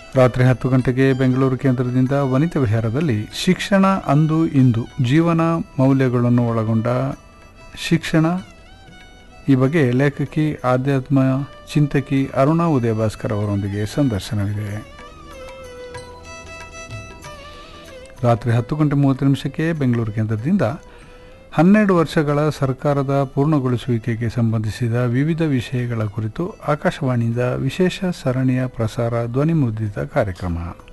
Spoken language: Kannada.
ರಾತ್ರಿ 10 ಗಂಟೆಗೆ ಬೆಂಗಳೂರು ಕೇಂದ್ರದಿಂದ ವನಿತಾ ವಿಹಾರದಲ್ಲಿ ಶಿಕ್ಷಣ ಅಂದು ಇಂದು ಜೀವನ ಮೌಲ್ಯಗಳನ್ನು ಒಳಗೊಂಡ ಶಿಕ್ಷಣ ಈ ಬಗ್ಗೆ ಲೇಖಕಿ ಆಧ್ಯಾತ್ಮ ಚಿಂತಕಿ ಅರುಣಾ ಉದಯ ಭಾಸ್ಕರ್ ಅವರೊಂದಿಗೆ ಸಂದರ್ಶನವಿದೆ. ರಾತ್ರಿ 10:30 ಬೆಂಗಳೂರು ಕೇಂದ್ರದಿಂದ 12 ವರ್ಷಗಳ ಸರ್ಕಾರದ ಪೂರ್ಣಗೊಳಿಸುವಿಕೆಗೆ ಸಂಬಂಧಿಸಿದ ವಿವಿಧ ವಿಷಯಗಳ ಕುರಿತು ಆಕಾಶವಾಣಿಯಿಂದ ವಿಶೇಷ ಸರಣಿಯ ಪ್ರಸಾರ ಧ್ವನಿಮುದ್ರಿತ ಕಾರ್ಯಕ್ರಮ.